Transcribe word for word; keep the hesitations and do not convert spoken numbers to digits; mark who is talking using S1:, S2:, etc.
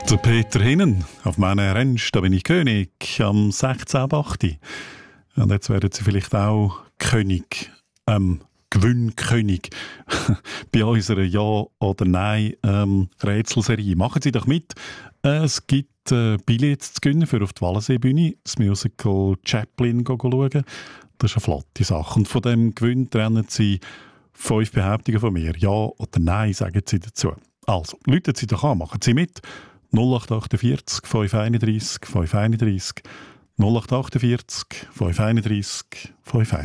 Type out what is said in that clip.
S1: Der Peter Hinnen, auf meiner Rennst, da bin ich König, am sechzehnten achten Und jetzt werden Sie vielleicht auch König, ähm, Gewinnkönig bei unserer Ja- oder Nein-Rätselserie. Machen Sie doch mit. Äh, es gibt äh, Billets zu gewinnen für auf die Wallenseebühne, das Musical Chaplin schauen. Das ist eine flotte Sache. Und von dem Gewinn trennen Sie fünf Behauptungen von mir. Ja oder Nein, sagen Sie dazu. Also, rufen Sie doch an, machen Sie mit. null acht achtundvierzig fünf einunddreißig fünf einunddreißig null acht achtundvierzig fünf einunddreißig fünf einunddreißig